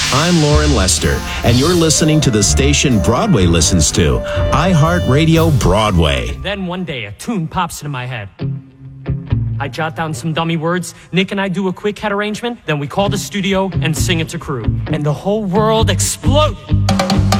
I'm Lauren Lester, and you're listening to the station Broadway listens to, iHeartRadio Broadway. Then one day, a tune pops into my head. I jot down some dummy words, Nick and I do a quick head arrangement, then we call the studio and sing it to crew. And the whole world explodes.